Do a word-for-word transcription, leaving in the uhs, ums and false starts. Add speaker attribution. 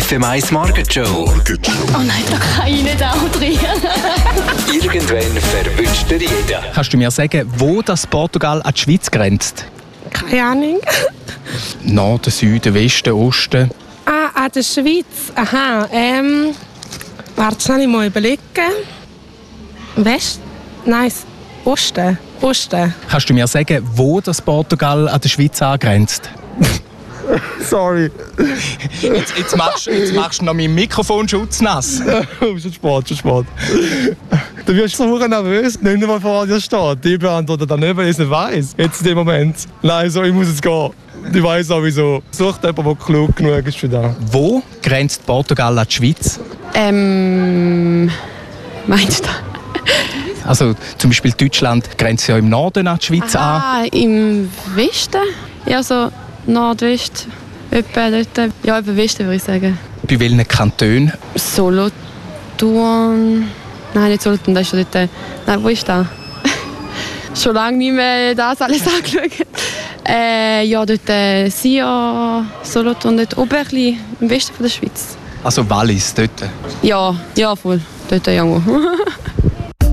Speaker 1: F M eins Morgenshow.
Speaker 2: Oh nein, da kann ich nicht auch drin.
Speaker 1: Irgendwann verwünscht er jeden.
Speaker 3: Kannst du mir sagen, wo das Portugal an die Schweiz grenzt?
Speaker 4: Keine Ahnung.
Speaker 3: Norden, Süden, Westen, Osten?
Speaker 4: Ah, an der Schweiz. Aha, ähm... Warte, soll ich mal überlegen. West? Nein, Osten. Osten.
Speaker 3: Kannst du mir sagen, wo das Portugal an die Schweiz angrenzt?
Speaker 5: Sorry.
Speaker 3: Jetzt, jetzt, machst, jetzt machst du noch meinen Mikrofonschutz nass.
Speaker 5: Oh, schon spät, schon spät. Du wirst so nervös, nicht mal vor dir steht. Ich beantworte dann nicht, weil ich es nicht weiss. Jetzt in dem Moment. Nein, so, ich muss jetzt gehen. Ich weiss sowieso. Sucht jemanden, der klug genug ist für das.
Speaker 3: Wo grenzt Portugal an die Schweiz?
Speaker 2: Ähm... Meinst du das?
Speaker 3: Also zum Beispiel Deutschland grenzt ja im Norden an die Schweiz an.
Speaker 2: Ah, im Westen? Ja, so Nordwest. Etwa dort. Ja, etwa Westen würde ich sagen.
Speaker 3: Bei welchen Kantonen?
Speaker 2: Solothurn... Nein, nicht Solothurn, das ist ja dort... Nein, wo ist das? Schon lange nicht mehr das alles angeschaut. Äh, ja, dort äh, Sion, Solothurn, dort Oberli, im Westen von der Schweiz.
Speaker 3: Also Wallis, dort.
Speaker 2: Ja, ja, voll. Dort irgendwo.